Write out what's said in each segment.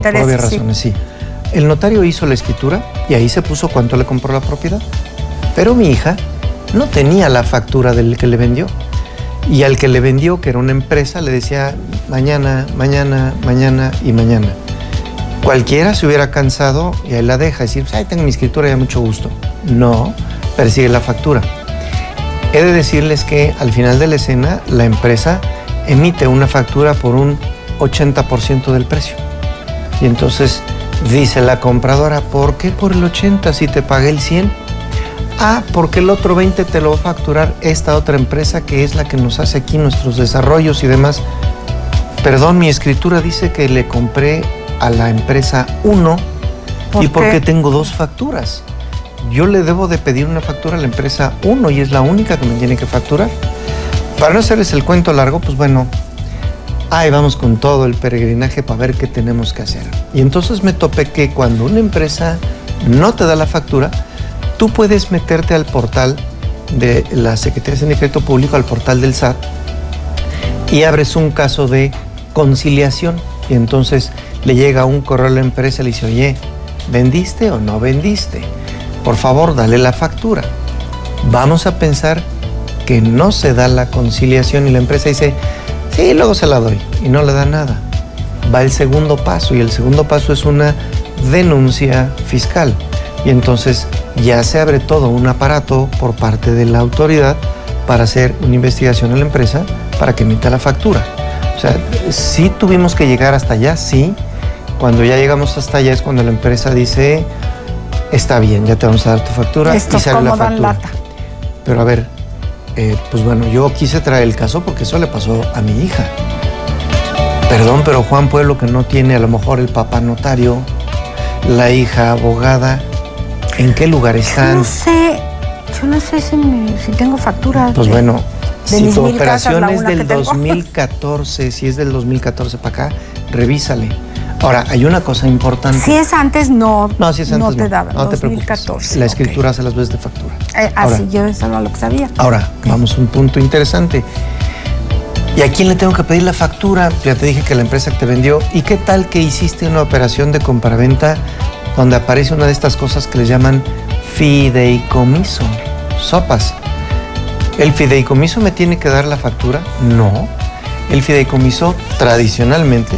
Por obvias razones, sí. El notario hizo la escritura y ahí se puso cuánto le compró la propiedad. Pero mi hija no tenía la factura del que le vendió. Y al que le vendió, que era una empresa, le decía mañana, mañana, mañana y mañana. Cualquiera se hubiera cansado y ahí la deja, decir, pues ahí tengo mi escritura, ya mucho gusto. No, persigue la factura. He de decirles que al final de la escena, la empresa emite una factura por un 80% del precio. Y entonces dice la compradora, ¿por qué por el 80 si te pagué el 100? Ah, porque el otro 20 te lo va a facturar esta otra empresa que es la que nos hace aquí nuestros desarrollos y demás. Perdón, mi escritura dice que le compré a la empresa 1 y porque tengo 2 facturas. Yo le debo de pedir una factura a la empresa 1 y es la única que me tiene que facturar. Para no hacerles el cuento largo, pues bueno, ahí vamos con todo el peregrinaje para ver qué tenemos que hacer. Y entonces me topé que cuando una empresa no te da la factura, tú puedes meterte al portal de la Secretaría de Crédito Público, al portal del SAT, y abres un caso de conciliación. Y entonces le llega un correo a la empresa y le dice, oye, ¿vendiste o no vendiste? Por favor, dale la factura. Vamos a pensar que no se da la conciliación y la empresa dice, sí, luego se la doy, y no le da nada. Va el segundo paso, y el segundo paso es una denuncia fiscal. Y entonces ya se abre todo un aparato por parte de la autoridad para hacer una investigación en la empresa para que emita la factura. O sea, sí tuvimos que llegar hasta allá, sí. Cuando ya llegamos hasta allá es cuando la empresa dice, está bien, ya te vamos a dar tu factura, esto y sale la factura. Lata. Pero a ver, pues bueno, yo quise traer el caso porque eso le pasó a mi hija. Perdón, pero Juan Pueblo, que no tiene a lo mejor el papá notario, la hija abogada, ¿en qué lugar están? Yo no sé si tengo factura. Pues bueno, si tu operación es del 2014, si es del 2014 para acá, revísale. Ahora, hay una cosa importante. Si es antes, no si es antes, no te daba. No 2014, te preocupes. La escritura hace las veces de factura. Así yo eso no lo sabía. Ahora, vamos a un punto interesante. ¿Y a quién le tengo que pedir la factura? Ya te dije que la empresa que te vendió. ¿Y qué tal que hiciste una operación de compraventa donde aparece una de estas cosas que les llaman fideicomiso? Sopas. ¿El fideicomiso me tiene que dar la factura? No. El fideicomiso tradicionalmente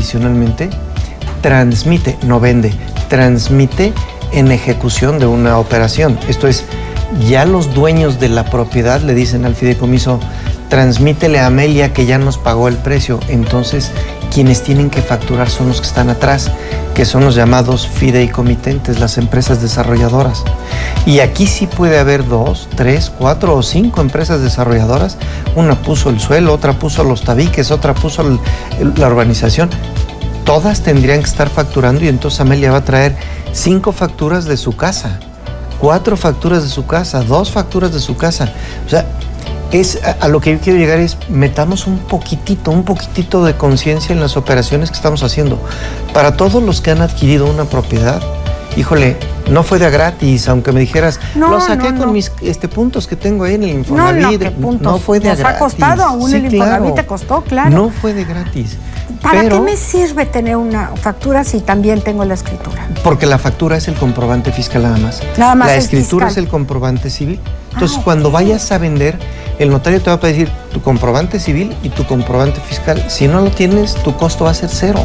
transmite, no vende, transmite en ejecución de una operación. Esto es, ya los dueños de la propiedad le dicen al fideicomiso, transmítele a Amelia que ya nos pagó el precio. Entonces, quienes tienen que facturar son los que están atrás, que son los llamados fideicomitentes, las empresas desarrolladoras. Y aquí sí puede haber 2, 3, 4 o 5 empresas desarrolladoras. Una puso el suelo, otra puso los tabiques, otra puso la urbanización. Todas tendrían que estar facturando y entonces Amelia va a traer 5 facturas de su casa, 4 facturas de su casa, 2 facturas de su casa. O sea, a lo que yo quiero llegar es, metamos un poquitito de conciencia en las operaciones que estamos haciendo. Para todos los que han adquirido una propiedad, híjole, no fue de gratis, aunque me dijeras, lo saqué con mis puntos que tengo ahí en el Infonavit. No fue de gratis. Nos ha costado, aún el Infonavit te costó, claro. No fue de gratis. ¿Para qué me sirve tener una factura si también tengo la escritura? Porque la factura es el comprobante fiscal nada más. La escritura es el comprobante civil. Entonces, cuando vayas a vender, el notario te va a pedir tu comprobante civil y tu comprobante fiscal. Si no lo tienes, tu costo va a ser cero.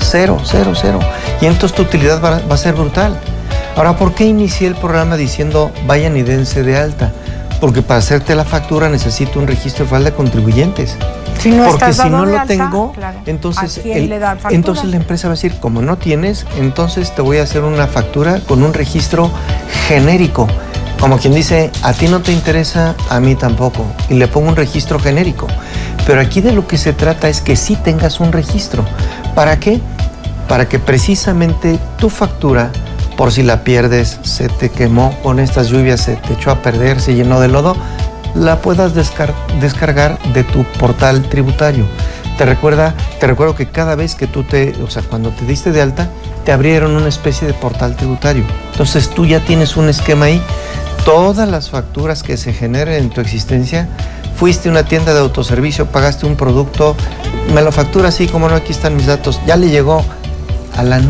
Y entonces tu utilidad va a ser brutal. Ahora, ¿por qué inicié el programa diciendo vayan y dense de alta? Porque para hacerte la factura necesito un registro federal de contribuyentes. Porque si no lo tengo, claro, entonces la empresa va a decir, como no tienes, entonces te voy a hacer una factura con un registro genérico. Como quien dice, a ti no te interesa, a mí tampoco. Y le pongo un registro genérico. Pero aquí de lo que se trata es que sí tengas un registro. ¿Para qué? Para que precisamente tu factura, por si la pierdes, se te quemó con estas lluvias, se te echó a perder, se llenó de lodo, la puedas descargar de tu portal tributario. Te recuerdo que cada vez que cuando te diste de alta, te abrieron una especie de portal tributario. Entonces tú ya tienes un esquema ahí. Todas las facturas que se generen en tu existencia, fuiste a una tienda de autoservicio, pagaste un producto, me lo factura así, como no, aquí están mis datos, ya le llegó. a la